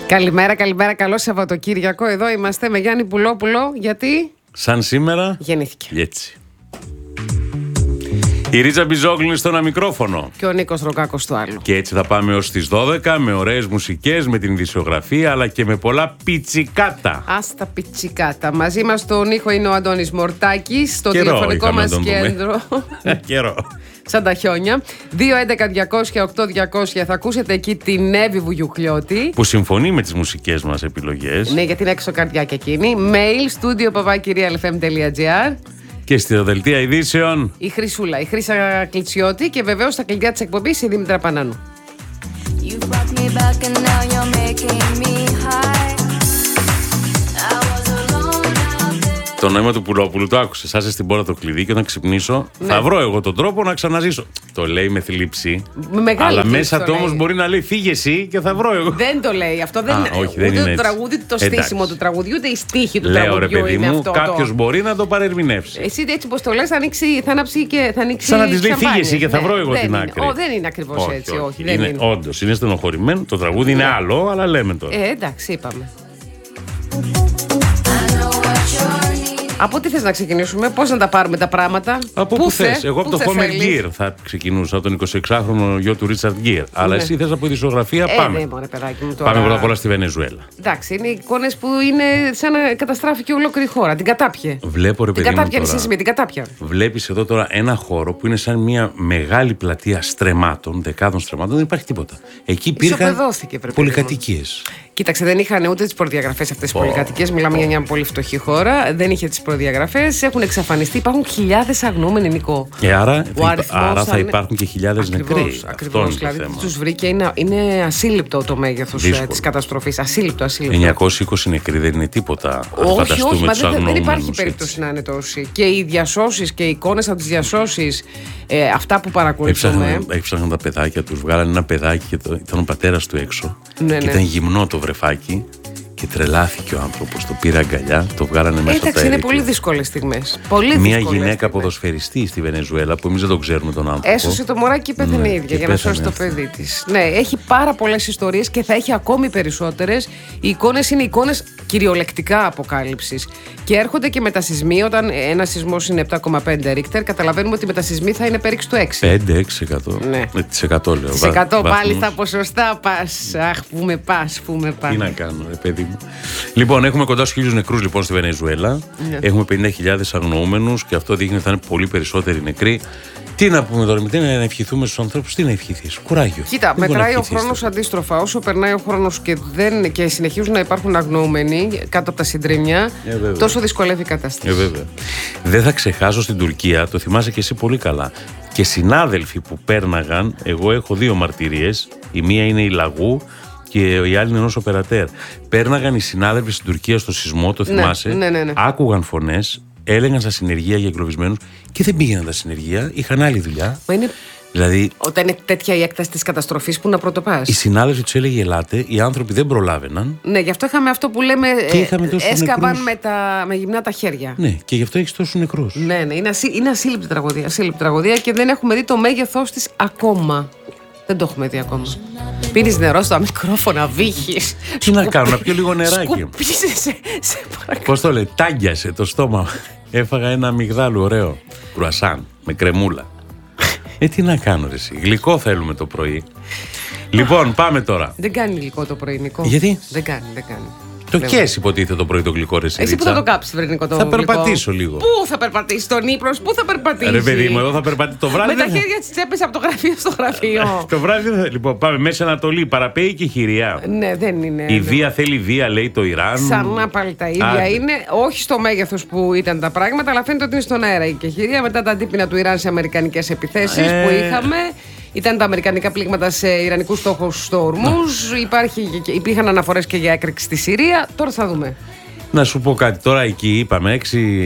Καλημέρα, καλημέρα, καλό Σαββατοκύριακο. Εδώ είμαστε με Γιάννη Πουλόπουλο, γιατί σαν σήμερα γεννήθηκε. Έτσι. Η Ρίτσα Μπιζόγλου είναι στο ένα μικρόφωνο. Και ο Νίκος Ροκάκος στο άλλο. Και έτσι θα πάμε ως τις 12 με ωραίες μουσικές, με την ειδησιογραφία αλλά και με πολλά πιτσικάτα. Άστα πιτσικάτα. Μαζί μας στον ήχο είναι ο Αντώνης Μορτάκης, στο τηλεφωνικό μας κέντρο. Καιρό. Σαν τα χιόνια. 2.11.200.8.200 θα ακούσετε εκεί την Εύη Βουγιουχλιώτη. Που συμφωνεί με τις μουσικές μας επιλογές. Ναι, γιατί είναι έξω καρδιά και εκείνη. Mail studio@realfm.gr. Και στη δελτία ειδήσεων η Χρυσούλα, η Χρύσα Κλιτσιώτη και βεβαίως στα κλειδιά της εκπομπής η Δήμητρα Πανάνου. Το νόημα του Πουλόπουλου το άκουσε. Άσε στην πόρτα το κλειδί και όταν ξυπνήσω θα βρω εγώ τον τρόπο να ξαναζήσω. Το λέει με θλίψη. Αλλά μέσα του όμως μπορεί να λέει φύγε εσύ και θα βρω εγώ. Δεν το λέει. Αυτό δεν είναι. Όχι, δεν ούτε είναι το τραγούδι, το στήσιμο του τραγουδιού, ούτε η στίχη του τραγουδιού. Λέω ρε παιδί μου, κάποιος μπορεί να το παρερμηνεύσει. Εσύ έτσι πως το λες θα ανάψει και θα ανοίξει. Σαν να της λέει φύγε εσύ και θα βρω εγώ την άκρη. Δεν είναι ακριβώς έτσι. Όχι. Όντως είναι στενοχωρημένο. Το τραγούδι είναι άλλο, αλλά λέμε τώρα. Εντάξει, είπαμε. Από τι θες να ξεκινήσουμε, πώς να τα πάρουμε τα πράγματα? Από πού θες? Εγώ από το Homer Gear θα ξεκινούσα, από τον 26χρονο γιο του Ρίτσαρντ Γκίρ. Αλλά εσύ θες από ειδησιογραφία, πάμε. Ναι, μωρέ, παιδάκι μου, τώρα. Πάμε πρώτα απ' όλα στη Βενεζουέλα. Εντάξει, είναι εικόνες που είναι σαν να καταστράφηκε ολόκληρη χώρα. Την κατάπιε. Βλέπω ρε παιδί μου. Την κατάπιανε εσύ με την κατάπια. Βλέπεις εδώ τώρα ένα χώρο που είναι σαν μια μεγάλη πλατεία στρεμμάτων, δεκάδων στρεμμάτων, δεν υπάρχει τίποτα. Εκεί υπήρχαν πολυκατοικίες. Κοίταξε, δεν είχαν ούτε τις προδιαγραφές αυτές τις πολυκατοικίες. Μιλάμε για μια πολύ φτωχή χώρα. Δεν είχε τις προδιαγραφές. Έχουν εξαφανιστεί. Υπάρχουν χιλιάδες αγνοούμενοι, Νικό. Άρα θα υπάρχουν και χιλιάδες νεκροί. Ακριβώς. Δηλαδή, τους βρήκε. Είναι ασύλληπτο το μέγεθος της καταστροφής. Ασύλληπτο. 920 νεκροί δεν είναι τίποτα. Όχι, δεν υπάρχει περίπτωση να είναι τόσοι. Και οι διασώσεις και οι εικόνες από τις διασώσεις, αυτά που παρακολουθούμε. Έψαχναν τα παιδάκια τους. Βγάλανε ένα παιδάκι και ήταν ο πατέρας του έξω. Και ήταν γυμνό το βρεφάκι και τρελάθηκε ο άνθρωπος. Το πήρε αγκαλιά, το βγάλανε μέσα από τα είναι πολύ δύσκολες στιγμές. Μια γυναίκα ποδοσφαιριστή στη Βενεζουέλα, που εμείς δεν τον ξέρουμε τον άνθρωπο. Έσωσε το μωράκι και πέθανε ίδια για να σώσει το παιδί της. Ναι, έχει πάρα πολλές ιστορίες και θα έχει ακόμη περισσότερες. Οι εικόνες είναι εικόνες κυριολεκτικά αποκάλυψης. Και έρχονται και μετασυσμοί. Όταν ένα σεισμός είναι 7,5 Ρίχτερ, καταλαβαίνουμε ότι οι μετασυσμοί θα είναι περίπου στο 6. 5-6%. Ναι. Τις 100 λέω. Σε 100 πάλι στα ποσοστά πας. Αχ, πούμε πας. Τι να κάνω, ρε παιδί μου. Λοιπόν, έχουμε κοντά στους 1.000 νεκρούς λοιπόν στη Βενεζουέλα. Έχουμε 50.000 αγνοούμενους και αυτό δείχνει ότι θα είναι πολύ περισσότεροι νεκροί. Τι να πούμε τώρα, τι να ευχηθούμε στους ανθρώπους, τι να ευχηθείς? Κουράγιο. Κοίτα, μετράει ο χρόνος αντίστροφα. Όσο περνάει ο χρόνος και συνεχίζουν να υπάρχουν αγνοούμενοι κάτω από τα συντρίμμια, τόσο δυσκολεύει η κατάσταση. Βέβαια. Δεν θα ξεχάσω στην Τουρκία, το θυμάσαι και εσύ πολύ καλά. Και συνάδελφοι που πέρναγαν, εγώ έχω 2 μαρτυρίες. Η μία είναι η Λαγού και η άλλη είναι ενός οπερατέρ. Πέρναγαν οι συνάδελφοι στην Τουρκία στο σεισμό, το θυμάσαι. Ναι. Άκουγαν φωνές, έλεγαν στα συνεργεία για εγκλωβισμένους και δεν πήγαιναν τα συνεργεία, είχαν άλλη δουλειά. Δηλαδή, όταν είναι τέτοια η έκταση της καταστροφής, που να πρωτοπάς. Οι συνάδελφοι τους έλεγε ελάτε, οι άνθρωποι δεν προλάβαιναν. Ναι, γι' αυτό είχαμε αυτό που λέμε. Έσκαβαν με γυμνά τα χέρια. Ναι, και γι' αυτό έχεις τόσους νεκρούς. Ναι, είναι ασύλληπτη τραγωδία και δεν έχουμε δει το μέγεθός της ακόμα. Δεν το έχουμε δει ακόμα. Πίνεις νερό στο μικρόφωνα, βύχεις. Τι να κάνω, να πιω λίγο νεράκι. Σκουπίζεσαι, σε παρακαλώ. Πώς το λέει, τάγκιασε το στόμα. Έφαγα ένα αμυγδάλου ωραίο. Κρουασάν με κρεμούλα. Τι να κάνω ρε εσύ, γλυκό θέλουμε το πρωί. Λοιπόν, πάμε τώρα. Δεν κάνει γλυκό το πρωί, Νικό. Γιατί? Δεν κάνει. Το κες υποτίθεται το πρωί το γλυκό, ρε εσύ. Εσύ που θα το κάψεις, Νικό, το γλυκό? Θα περπατήσω λίγο. λίγο. Πού θα περπατήσεις, στον Ύπρος, πού θα περπατήσεις? Ρε παιδί μου, εγώ θα περπατήσω το βράδυ. Με τα χέρια της τσέπες από το γραφείο στο γραφείο. Το βράδυ δεν θα. Λοιπόν, πάμε Μέση Ανατολή, παραπέει και χειριά. Ναι, δεν είναι. Η βία θέλει βία, λέει το Ιράν. Ξανά πάλι τα ίδια είναι. Όχι στο μέγεθος που ήταν τα πράγματα, αλλά φαίνεται ότι είναι στον αέρα η κεχηρία μετά τα αντίπεινα του Ιράν σε αμερικανικές επιθέσεις που είχαμε. Ήταν τα αμερικανικά πλήγματα σε ιρανικούς στόχους στο Ορμούζ. Υπήρχαν αναφορές και για έκρηξη στη Συρία. Τώρα θα δούμε. Να σου πω κάτι. Τώρα εκεί είπαμε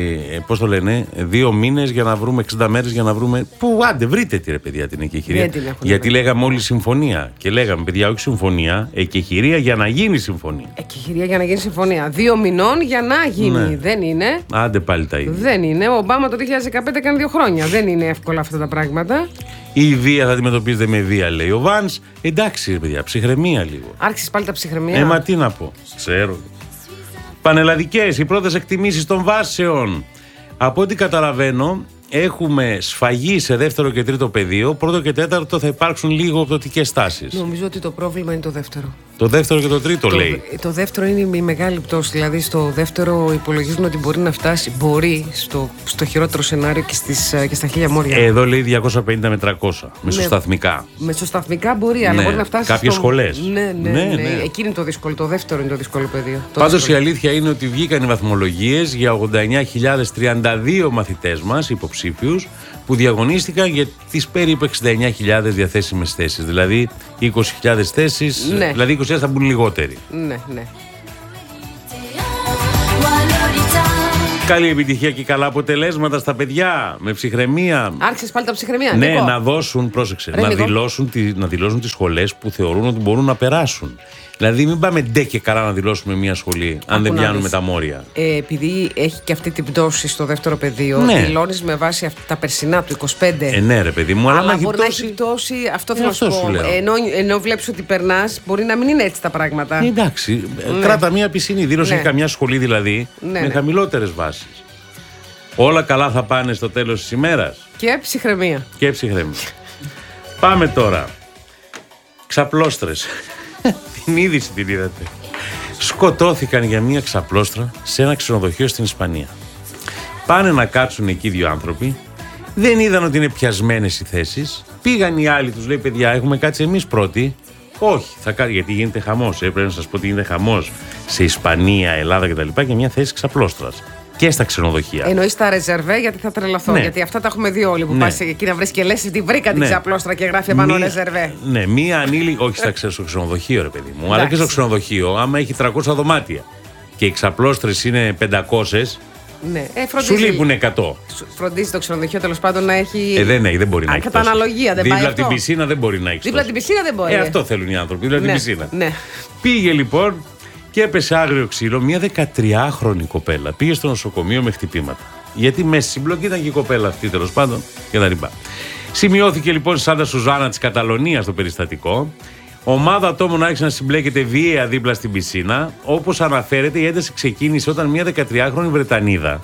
2 μήνες για να βρούμε, 60 μέρες για να βρούμε. Πού, άντε, βρείτε τη ρε παιδιά την εκεχηρία. Γιατί λέγαμε όλοι συμφωνία. Και λέγαμε, παιδιά, όχι συμφωνία, εκεχηρία για να γίνει συμφωνία. Εκεχηρία για να γίνει συμφωνία. 2 μηνών για να γίνει. Ναι. Δεν είναι. Άντε πάλι τα ίδια. Δεν είναι. Ο Ομπάμα το 2015 έκανε 2 χρόνια. Δεν είναι εύκολα αυτά τα πράγματα. Η βία θα αντιμετωπίζεται με βία, λέει ο Βανς. Εντάξει, ρε παιδιά, ψυχραιμία λίγο. Άρχισε πάλι τα ψυχραιμία. Μα τι να πω. Ξέρω. Πανελλαδικές, οι πρώτες εκτιμήσεις των βάσεων. Από ό,τι καταλαβαίνω, έχουμε σφαγή σε δεύτερο και τρίτο πεδίο. Πρώτο και τέταρτο θα υπάρξουν λίγο πτωτικές τάσεις. Νομίζω ότι το πρόβλημα είναι το δεύτερο. Το δεύτερο και το τρίτο, λέει. Το δεύτερο είναι η μεγάλη πτώση. Δηλαδή, στο δεύτερο υπολογίζουν ότι μπορεί να φτάσει. Μπορεί στο χειρότερο σενάριο και στα 1000 μόρια. Εδώ λέει 250 με 300. Μεσοσταθμικά. Μεσοσταθμικά μπορεί, αλλά μπορεί να φτάσει. Κάποιες σχολές. Ναι. Εκεί είναι το δύσκολο. Το δεύτερο είναι το δύσκολο πεδίο. Πάντως η αλήθεια είναι ότι βγήκαν οι βαθμολογίες για 89.032 μαθητές μας, υποψήφιους, που διαγωνίστηκαν για τις περίπου 69.000 διαθέσιμες θέσεις. Δηλαδή 20.000 θέσεις, δηλαδή 20.000 θα μπουν λιγότεροι. Ναι. Καλή επιτυχία και καλά αποτελέσματα στα παιδιά, με ψυχραιμία. Άρχισες πάλι τα ψυχραιμία. Ναι, Νίκο. Να δώσουν, πρόσεξε, να δηλώσουν τις σχολές που θεωρούν ότι μπορούν να περάσουν. Δηλαδή, μην πάμε ντε και καλά να δηλώσουμε μια σχολή, αν δεν πιάνουμε τα μόρια. Επειδή έχει και αυτή την πτώση στο δεύτερο πεδίο, δηλώνεις με βάση τα περσινά του 25. Ναι, ρε παιδί μου, αλλά μπορεί να έχει πτώση. Αυτό θέλω να σου πω. Ενώ βλέπεις ότι περνάς, μπορεί να μην είναι έτσι τα πράγματα. Εντάξει, κράτα μια πισινή. Δήλωσε καμιά σχολή δηλαδή με χαμηλότερες βάσεις. Όλα καλά θα πάνε στο τέλος της ημέρας. Και ψυχραιμία. Πάμε τώρα. Ξαπλώστρες. Την είδηση την είδατε. Σκοτώθηκαν για μία ξαπλώστρα σε ένα ξενοδοχείο στην Ισπανία. Πάνε να κάτσουν εκεί 2 άνθρωποι. Δεν είδαν ότι είναι πιασμένες οι θέσεις. Πήγαν οι άλλοι, τους λέει, παιδιά, έχουμε κάτσει εμείς πρώτοι. Όχι, γιατί γίνεται χαμός. Πρέπει να σας πω ότι γίνεται χαμός σε Ισπανία, Ελλάδα κτλ. Για μια θέση ξαπλώστρας. Και στα ξενοδοχεία. Εννοείς τα ρεζερβέ, γιατί θα τρελαθώ. Ναι. Γιατί αυτά τα έχουμε δει όλοι που πας εκεί να βρεις και λες ότι βρήκα την ξαπλώστρα και γράφει επάνω ρεζερβέ. Ναι, μία ανήλικη, όχι στο ξενοδοχείο, ρε παιδί μου, αλλά και στο ξενοδοχείο, άμα έχει 300 δωμάτια και οι ξαπλώστρες είναι 500. Ναι. Σου λείπουν 100. Φροντίζει το ξενοδοχείο τέλος πάντων να έχει. Δεν μπορεί να έχει. Κατά αναλογία δεν πάει. Δίπλα από την πισίνα δεν μπορεί να έχει. Δίπλα από την πισίνα δεν μπορεί. Αυτό θέλουν οι άνθρωποι. Δίπλα από την πισίνα. Ναι. Πήγε λοιπόν. Και έπεσε άγριο ξύλο, μια 13χρονη κοπέλα. Πήγε στο νοσοκομείο με χτυπήματα. Γιατί μέσα στην μπλοκ ήταν και η κοπέλα αυτή, τέλος πάντων, και τα λοιπά. Σημειώθηκε λοιπόν στη Σάντα Σουζάνα της Καταλωνίας το περιστατικό. Ομάδα ατόμων άρχισε να συμπλέκεται βίαια δίπλα στην πισίνα. Όπως αναφέρεται, η ένταση ξεκίνησε όταν μια 13χρονη Βρετανίδα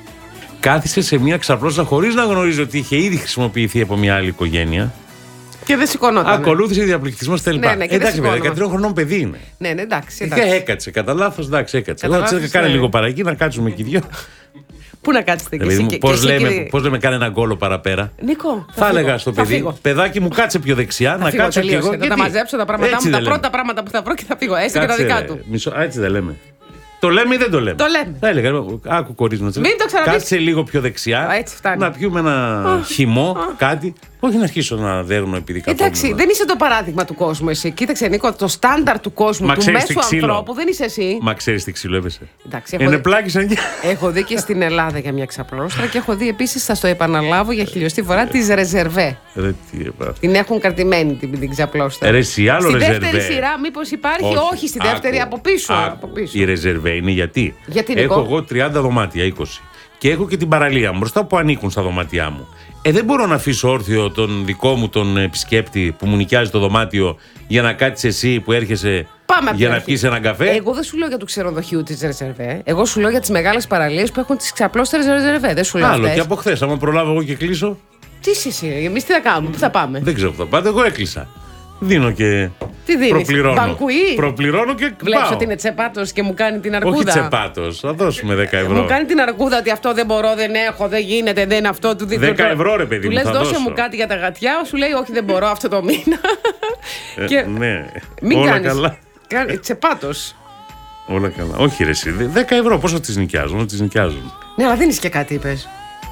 κάθισε σε μια ξαπλώστρα χωρίς να γνωρίζει ότι είχε ήδη χρησιμοποιηθεί από μια άλλη οικογένεια. Και δεν σηκωνόταν. Ακολούθησε διαπληκτισμό τελικά. Εντάξει, βέβαια, 13 χρονών παιδί είναι. Ναι, εντάξει. Έκατσε, κατά λάθος, εντάξει, έκατσε. Κάνε λίγο παρακεί να κάτσουμε και 2. Πού να κάτσετε κι εσύ. Πώς λέμε, κάνε ένα γκόλο παραπέρα. Νίκο. Θα έλεγα στο παιδί, παιδάκι μου, κάτσε πιο δεξιά, να κάτσω κι εγώ. Θα τα μαζέψω τα πράγματά μου, τα πρώτα πράγματα που θα βρω και θα φύγω. Έστω και τα δικά του. Έτσι δεν λέμε. Το λέμε ή δεν το λέμε. Το λέμε. Θα έλεγα, άκου κορίτσι μου. Κάτσε λίγο πιο δεξιά. Να πιούμε ένα χυμό, κάτι. Όχι να αρχίσω να δέρνω επειδή καθόμουν. Εντάξει, δεν είσαι το παράδειγμα του κόσμου εσύ. Κοίταξε, Νίκο, το στάνταρ του κόσμου, του μέσου ανθρώπου δεν είσαι εσύ. Μα ξέρεις τι ξύλο έπεσε. Είναι πλάκισαν και. Έχω δει και στην Ελλάδα για μια ξαπλώστρα και έχω δει επίσης, θα στο επαναλάβω για χιλιοστή φορά, τις ρεζερβέ. Την έχουν κρατημένη την ξαπλώστρα. Στη δεύτερη σειρά, μήπως υπάρχει, όχι, στη δεύτερη από πίσω. Η ρεζερβέ είναι γιατί. Έχω εγώ 30 δωμάτια, 20. Και έχω και την παραλία μου μπροστά που ανήκουν στα δωμάτια μου. Δεν μπορώ να αφήσω όρθιο τον δικό μου τον επισκέπτη που μου νοικιάζει το δωμάτιο για να κάτσεις εσύ που έρχεσαι για να πιεις έναν καφέ. Εγώ δεν σου λέω για το ξενοδοχείο της ρεζερβέ. Εγώ σου λέω για τις μεγάλες παραλίες που έχουν τις ξαπλώστερες ρεζερβέ. Δεν σου λέω. Άλλο και από χθες, άμα προλάβω εγώ και κλείσω. Τι είσαι εσύ, εμείς τι θα κάνουμε, πού θα πάμε. Δεν ξέρω που θα πάτε, εγώ έκλεισα. Δίνω και. Τι δίνεις, προπληρώνω. Μπανκουί. Προπληρώνω και βλέπεις ότι είναι τσεπάτος και μου κάνει την αρκούδα. Όχι τσεπάτος, θα δώσουμε 10 ευρώ. Μου κάνει την αρκούδα ότι αυτό δεν μπορώ, δεν έχω, δεν γίνεται, δεν είναι αυτό. 10 ευρώ ρε παιδί μου. Του λες δώσε μου κάτι για τα γατιά, σου λέει όχι δεν μπορώ αυτό το μήνα. Και ναι, μην όλα κάνεις. καλά. Τσεπάτος. Όλα καλά. Όχι ρε εσύ, 10 ευρώ πόσο τις νοικιάζουν, τις νοικιάζουν. Ναι, αλλά δίνεις και κάτι είπες.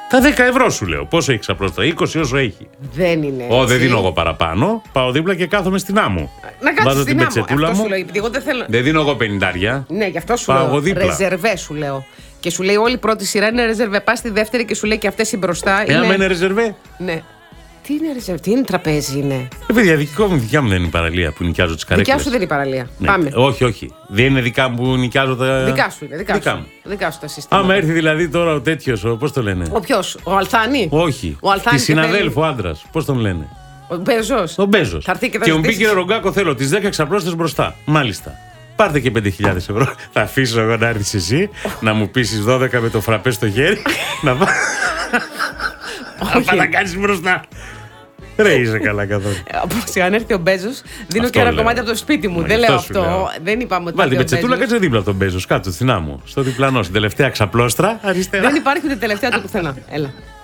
Τα 10 ευρώ σου λέω. Πόσο έχει ξαπλώστρα, 20 όσο έχει. Δεν είναι. Δεν δίνω εγώ παραπάνω. Πάω δίπλα και κάθομαι στην άμμο. Να κάτσεις βάζω στην την άμμο. πετσετούλα Αυτό μου. σου λέω, επειδή εγώ δεν θέλω. Δεν δίνω εγώ 50. Ναι, γι' αυτό σου πάω λέω. εγώ δίπλα. Ρεζερβέ σου λέω. Και σου λέει όλη η πρώτη σειρά είναι ρεζερβέ. Πα στη δεύτερη και σου λέει και αυτές οι μπροστά. Άμα είναι ρεζερβέ. Ναι. Τι είναι ρεζερβέ, τι είναι τραπέζι είναι. Παιδιά, δικιά μου δεν είναι η παραλία που νοικιάζω τις καρέκλες. Δικιά σου δεν είναι η παραλία. Ναι. Πάμε. Όχι. Δεν είναι δικά μου που νοικιάζω τα. Δικά σου είναι. Δικά σου τα συστήματα. Άμα έρθει δηλαδή τώρα ο τέτοιος, πώς το λένε. Ο ποιος, ο Αλθάνη. Όχι. Ο Αλθάνη. Τη συναδέλφου άντρας. Πώς τον λένε. Ο Μπέζος. Ο Μπέζος. Θα έρθει Και μου πει κύριε Ρογκάκο, θέλω τις 10 ξαπλώστες μπροστά. Μάλιστα. Πάρτε και 5.000 ευρώ. Θα αφήσω εγώ να έρθεις εσύ, να μου πείσεις 12 με το φραπέ στο χέρι. Να πάω να κάνεις μπροστά. Ρε είσαι καλά καθόλου. Αν έρθει ο Μπέζος, δίνω Αυτό και ένα λέω. κομμάτι από το σπίτι μου. Δεν λέω αυτό. Δεν είπαμε ότι. Βάλτε την πετσετούλα, κάτσε δίπλα από τον Μπέζος. Κάτω στην άμμο. Στο διπλανό, στην τελευταία ξαπλώστρα, αριστερά. Δεν υπάρχει ούτε τελευταία του πουθενά. Έλα.